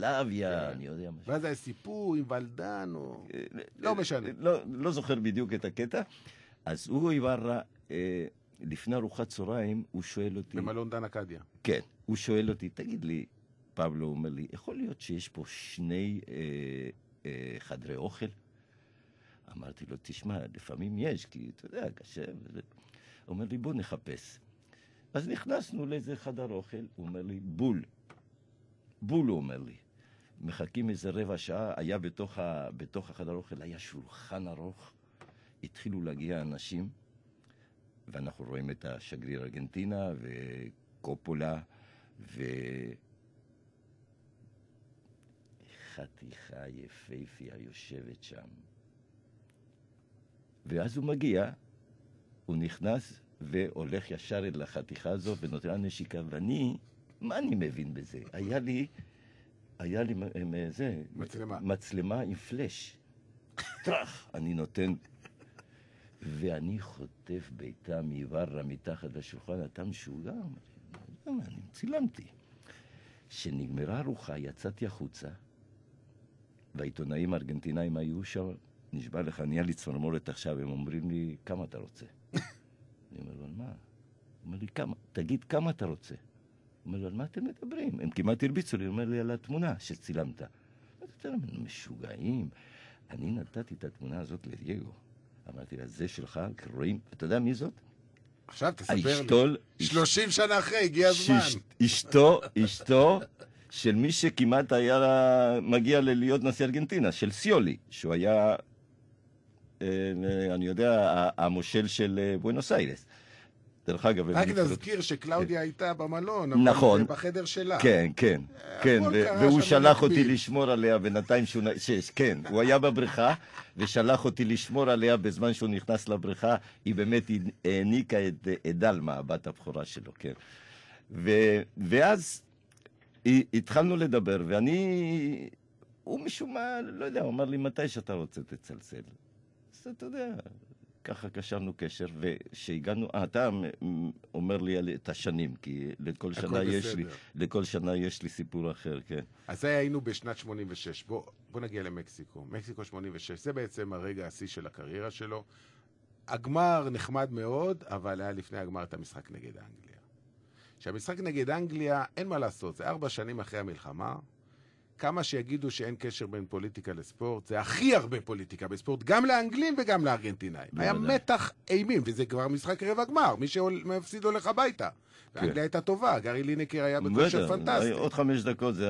יוגוסלביה, אני יודע משהו. ואז היה סיפור עם ולדנו, לא משנה. לא זוכר בדיוק את הקטע. אז הוא איבררה, לפני ארוחת צהריים, הוא שואל אותי... במלון דן אקדיה. כן, הוא שואל אותי, תגיד לי, פבלו אומר לי, יכול להיות שיש פה שני חדרי אוכל? אמרתי לו, תשמע, לפעמים יש, כי אתה יודע, קשה. הוא אומר לי, בוא נחפש. אז נכנסנו לאיזה חדר אוכל, הוא אומר לי, בול. בול, הוא אומר לי. מחכים איזה רבע שעה, היה בתוך החדר אוכל, היה שולחן ארוך, התחילו להגיע אנשים, ואנחנו רואים את השגריר ארגנטינה וקופולה, חתיכה יפהפייה יושבת שם. ואז הוא מגיע, הוא נכנס והולך ישר אל החתיכה הזו ונותן לה נשיקה, ואני, מה אני מבין בזה? היה לי מצלמה עם פלש. טרח, אני נותן, ואני חוטף ביתה מאיבררה מתחת לשולחן, אתה משוגע? אני צילמתי. שנגמרה ארוחה, יצאתי החוצה, והעיתונאים הארגנטינאים היו שם, נשבע לך, נהיה לי צמרמורת עכשיו, הם אומרים לי, כמה אתה רוצה? אני אומר לו, על מה? הוא אומר לי, כמה? תגיד, כמה אתה רוצה? הוא אומר לו, על מה אתם מדברים? הם כמעט הרביצו לי, הוא אומר לי, על התמונה שצילמת. אתה אומר, משוגעים. אני נתתי את התמונה הזאת לדייגו. אמרתי לה, זה שלך, רואים, אתה יודע מי זאת? עכשיו תספר לי. 30 שנה אחרי, הגיע הזמן. אשתו של מי שכמעט היה מגיע להיות נשיא ארגנטינה, של סיולי, שהוא היה, אני יודע, המושל של בואנוס איירס. דרך אגב... רק נזכיר שקלאודיה הייתה במלון, נכון. אבל בחדר שלה. כן, כן, כן, והוא שלח אותי לשמור עליה בינתיים שהוא... כן, הוא היה בבריכה, ושלח אותי לשמור עליה בזמן שהוא נכנס לבריכה, היא באמת העניקה את דלמה, הבת הבכורה שלו, כן. ואז התחלנו לדבר, ואני... הוא משום מה, לא יודע, הוא אמר לי, מתי שאתה רוצה תצלצל. אז אתה יודע... ככה קשרנו קשר, ושהגענו, אתה אומר לי את השנים, כי לכל שנה יש לי סיפור אחר, כן. אז זה היינו בשנת 86, בוא נגיע למקסיקו. מקסיקו 86, זה בעצם הרגע השיא של הקריירה שלו. הגמר נחמד מאוד, אבל היה לפני הגמר את המשחק נגד אנגליה. שהמשחק נגד אנגליה, אין מה לעשות, זה 4 שנים אחרי המלחמה, כמה שיגידו שאין קשר בין פוליטיקה לספורט, זה הכי הרבה פוליטיקה בספורט, גם לאנגלים וגם לארגנטינאים. היה מתח אימים, וזה כבר משחק רבע גמר, מי שמפסיד הולך הביתה. ואנגליה הייתה טובה, גארי לינקר היה בכושר פנטסטי. עוד 5 דקות זה